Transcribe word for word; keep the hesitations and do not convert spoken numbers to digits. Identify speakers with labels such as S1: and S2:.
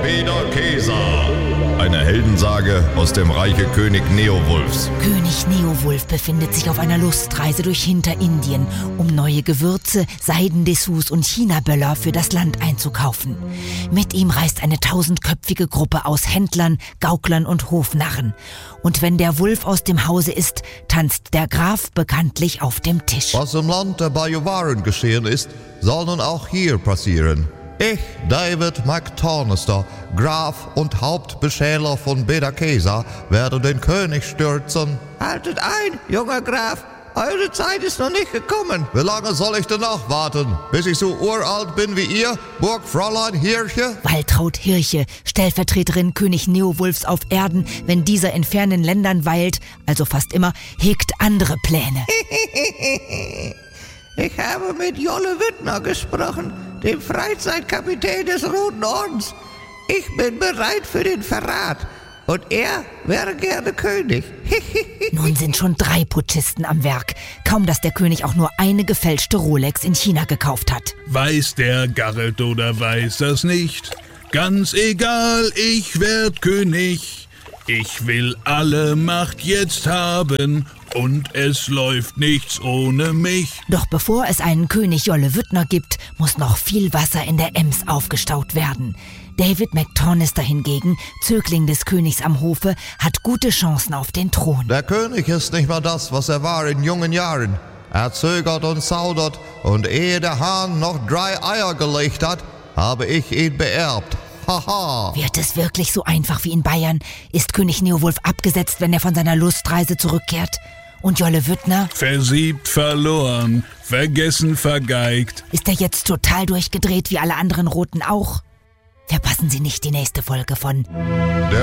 S1: Beda-Kesa. Eine Heldensage aus dem Reiche König Neowulfs.
S2: König Neowulf befindet sich auf einer Lustreise durch Hinterindien, um neue Gewürze, Seidendessous und Chinaböller für das Land einzukaufen. Mit ihm reist eine tausendköpfige Gruppe aus Händlern, Gauklern und Hofnarren. Und wenn der Wulf aus dem Hause ist, tanzt der Graf bekanntlich auf dem Tisch.
S3: Was im Land der Bajuwaren geschehen ist, soll nun auch hier passieren. Ich, David McTonister, Graf und Hauptbeschäler von Beda-Kesa, werde den König stürzen.
S4: Haltet ein, junger Graf, eure Zeit ist noch nicht gekommen.
S3: Wie lange soll ich denn noch warten? Bis ich so uralt bin wie ihr, Burgfräulein Hirche?
S2: Waltraud Hirche, Stellvertreterin König Neowulfs auf Erden, wenn dieser in fernen Ländern weilt, also fast immer, hegt andere Pläne.
S4: Ich habe mit Jolle Wüttner gesprochen, dem Freizeitkapitän des Roten Ordens. Ich bin bereit für den Verrat und er wäre gerne König.
S2: Nun sind schon drei Putschisten am Werk. Kaum, dass der König auch nur eine gefälschte Rolex in China gekauft hat.
S5: Weiß der Garret oder weiß das nicht? Ganz egal, ich werd König. Ich will alle Macht jetzt haben und es läuft nichts ohne mich.
S2: Doch bevor es einen König Jolle Wüttner gibt, muss noch viel Wasser in der Ems aufgestaut werden. David McTonister hingegen, Zögling des Königs am Hofe, hat gute Chancen auf den Thron.
S3: Der König ist nicht mehr das, was er war in jungen Jahren. Er zögert und zaudert und ehe der Hahn noch drei Eier gelegt hat, habe ich ihn beerbt. Haha.
S2: Wird es wirklich so einfach wie in Bayern? Ist König Neowulf abgesetzt, wenn er von seiner Lustreise zurückkehrt? Und Jolle Wüttner?
S5: Versiebt, verloren, vergessen, vergeigt.
S2: Ist er jetzt total durchgedreht wie alle anderen Roten auch? Verpassen Sie nicht die nächste Folge von